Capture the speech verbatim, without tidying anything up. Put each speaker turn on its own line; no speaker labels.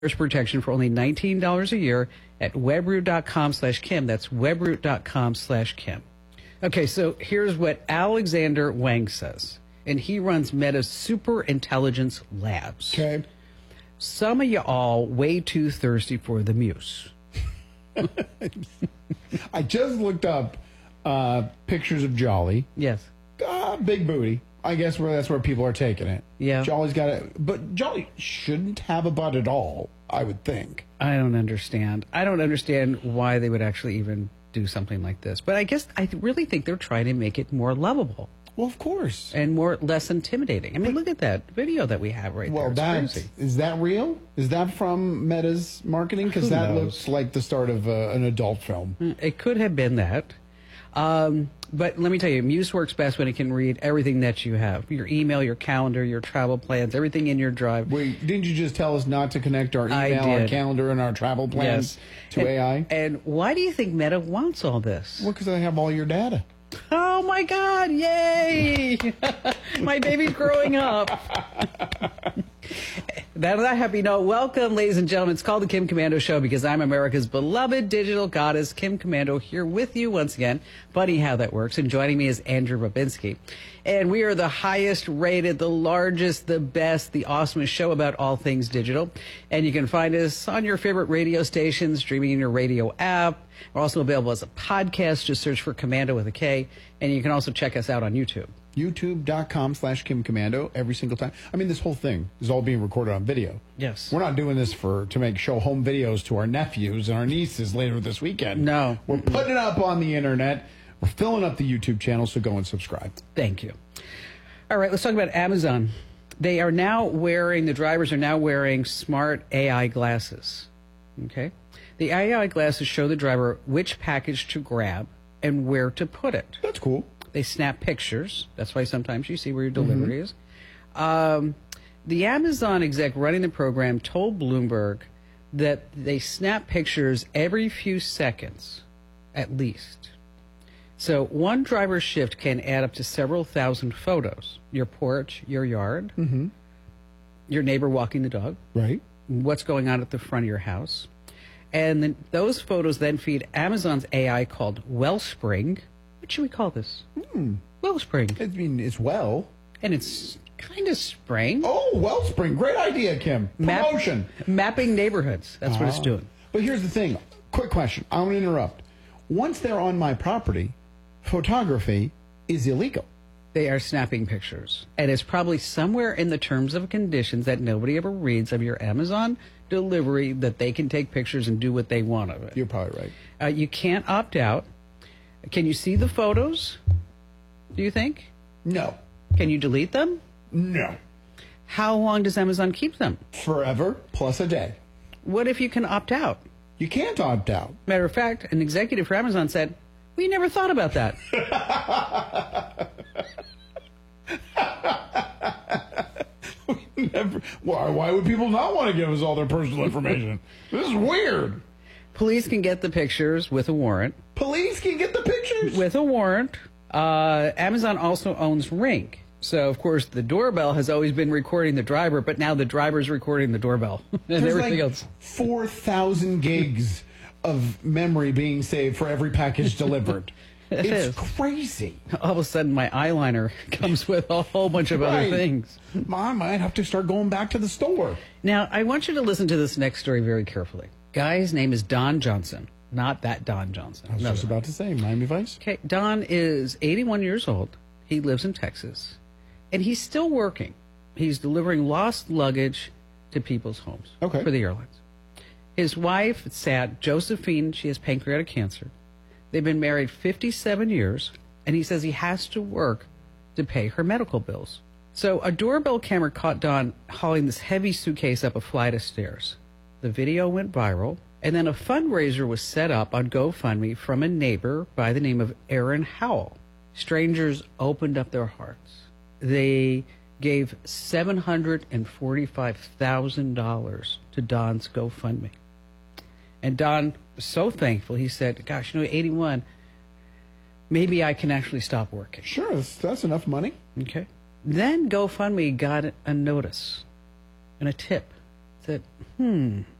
protection for only nineteen dollars a year at webroot.com slash Kim. That's webroot.com slash Kim. Okay, so here's what Alexander Wang says, and he runs Meta's Super Intelligence Labs.
Okay.
Some of y'all way too thirsty for the muse.
I just looked up uh, pictures of Jolly.
Yes.
Uh, big booty. I guess where that's where people are taking it.
Yeah.
Jolly's got it, but Jolly shouldn't have a butt at all, I would think.
I don't understand. I don't understand why they would actually even do something like this. But I guess I really think they're trying to make it more lovable.
Well, of course.
And more less intimidating. I mean, but, look at that video that we have right
well,
there.
Well, is that real? Is that from Meta's marketing? Because that knows? looks like the start of uh, an adult film.
It could have been that. Um, but let me tell you, Muse works best when it can read everything that you have. Your email, your calendar, your travel plans, everything in your drive.
Wait, didn't you just tell us not to connect our email, our calendar, and our travel plans
yes.
to
and,
A I?
And why do you think Meta wants all this?
Well, because I have all your data.
Oh, my God. Yay. My baby's growing up. That on that happy note, welcome, ladies and gentlemen. It's called the Kim Komando Show because I'm America's beloved digital goddess, Kim Komando, here with you once again. Funny how that works. And joining me is Andrew Babinski. And we are the highest rated, the largest, the best, the awesomest show about all things digital. And you can find us on your favorite radio stations, streaming in your radio app. We're also available as a podcast. Just search for Komando with a K. And you can also check us out on YouTube.
YouTube.com slash Kim Komando every single time. I mean, this whole thing is all being recorded on video.
Yes.
We're not doing this for to make show home videos to our nephews and our nieces later this weekend.
No.
We're mm-mm. putting it up on the internet. We're filling up the YouTube channel, so go and subscribe.
Thank you. All right, let's talk about Amazon. They are now wearing, the drivers are now wearing smart A I glasses. Okay? The A I glasses show the driver which package to grab and where to put it.
That's cool.
They snap pictures. That's why sometimes you see where your delivery mm-hmm. is. Um, the Amazon exec running the program told Bloomberg that they snap pictures every few seconds, at least. So one driver's shift can add up to several thousand photos. Your porch, your yard,
mm-hmm.
your neighbor walking the dog,
right?
What's going on at the front of your house. And then those photos then feed Amazon's A I called Wellspring. What should we call this?
Hmm.
Wellspring.
I mean, it's well.
And it's kind of spring.
Oh, Wellspring. Great idea, Kim. Promotion.
Map, mapping neighborhoods. That's uh-huh. what it's doing.
But here's the thing. Quick question. I want to interrupt. Once they're on my property, photography is illegal.
They are snapping pictures. And it's probably somewhere in the terms of conditions that nobody ever reads of your Amazon delivery that they can take pictures and do what they want of it.
You're probably right.
Uh, you can't opt out. Can you see the photos, do you think?
No.
Can you delete them?
No.
How long does Amazon keep them?
Forever, plus a day.
What if you can opt out?
You can't opt out.
Matter of fact, an executive for Amazon said, we never thought about that.
we never, why, why would people not want to give us all their personal information? This is weird.
Police can get the pictures with a warrant.
Police can get the pictures?
With a warrant. Uh, Amazon also owns Ring. So, of course, the doorbell has always been recording the driver, but now the driver's recording the doorbell and
There's
everything
like
else.
four thousand gigs of memory being saved for every package delivered.
It
it's
is.
crazy.
All of a sudden, my eyeliner comes with a whole bunch of
right.
other things.
I might have to start going back to the store.
Now, I want you to listen to this next story very carefully. Guy's name is Don Johnson, not that Don Johnson.
I was
no,
just
no.
about to say, Miami Vice.
Okay, Don is eighty-one years old. He lives in Texas, and he's still working. He's delivering lost luggage to people's homes
okay.
for the airlines. His wife, it's sad, Josephine, she has pancreatic cancer. They've been married fifty-seven years, and he says he has to work to pay her medical bills. So a doorbell camera caught Don hauling this heavy suitcase up a flight of stairs. The video went viral, and then a fundraiser was set up on GoFundMe from a neighbor by the name of Aaron Howell. Strangers opened up their hearts. They gave seven hundred forty-five thousand dollars to Don's GoFundMe. And Don was so thankful, he said, gosh, you know, eighty-one, maybe I can actually stop working.
Sure, that's, that's enough money.
Okay. Then GoFundMe got a notice and a tip. It that, hmm,